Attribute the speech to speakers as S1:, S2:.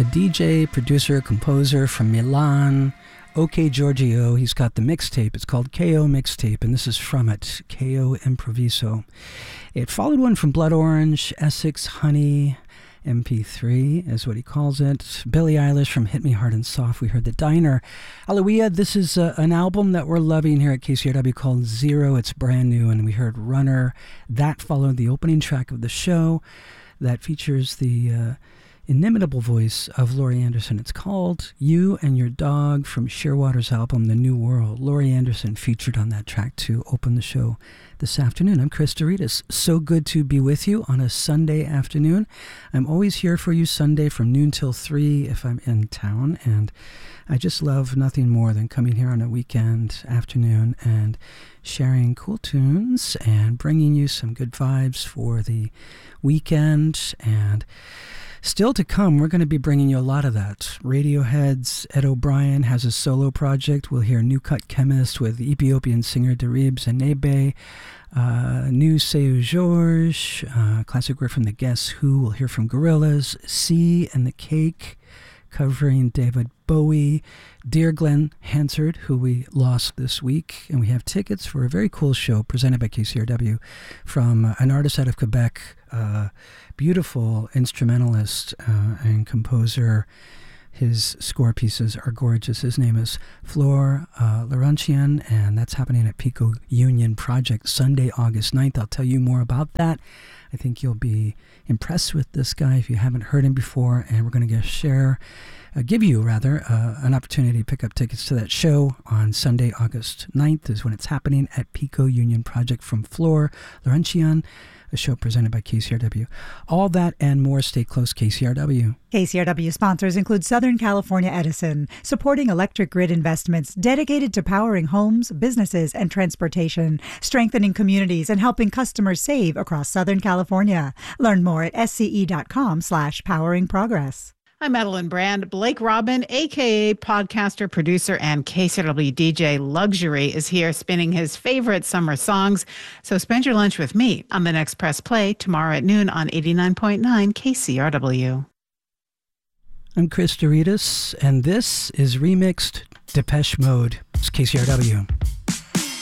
S1: a DJ, producer, composer from Milan, OK Giorgio. He's got the mixtape. It's called KO Mixtape, and this is from it, KO Improviso. It followed one from Blood Orange, Essex Honey, MP3 is what he calls it. Billie Eilish from Hit Me Hard and Soft. We heard The Diner. Aloia, this is an album that we're loving here at KCRW called Zero. It's brand new, and we heard Runner. That followed the opening track of the show that features the inimitable voice of Laurie Anderson. It's called You and Your Dog from Shearwater's album The New World. Laurie Anderson featured on that track to open the show this afternoon. I'm Chris Doritas. So good to be with you on a Sunday afternoon. I'm always here for you Sunday from noon till 3 if I'm in town, and I just love nothing more than coming here on a weekend afternoon and sharing cool tunes and bringing you some good vibes for the weekend. And still to come, we're going to be bringing you a lot of that. Radiohead's Ed O'Brien has a solo project. We'll hear New Cut Chemist with Ethiopian singer Derib Zenebe. New Seu Jorge, classic work from the Guess Who. We'll hear from Gorillaz, C and the Cake, covering David Bowie. Dear Glenn Hansard, who we lost this week. And we have tickets for a very cool show presented by KCRW from an artist out of Quebec, beautiful instrumentalist and composer. His score pieces are gorgeous. His name is Flor Laurentian, and that's happening at Pico Union Project Sunday, August 9th. I'll tell you more about that. I think you'll be impressed with this guy if you haven't heard him before, and we're going to give you an opportunity to pick up tickets to that show on Sunday, August 9th is when it's happening at Pico Union Project from Flor Laurentian, a show presented by KCRW. All that and more. Stay close, KCRW.
S2: KCRW sponsors include Southern California Edison, supporting electric grid investments dedicated to powering homes, businesses, and transportation, strengthening communities, and helping customers save across Southern California. Learn more at sce.com/poweringprogress.
S3: I'm Madeline Brand. Blake Robin, a.k.a. podcaster, producer, and KCRW DJ Luxury, is here spinning his favorite summer songs. So spend your lunch with me on the next Press Play tomorrow at noon on 89.9 KCRW.
S1: I'm Chris Doritas, and this is Remixed Depeche Mode. It's KCRW.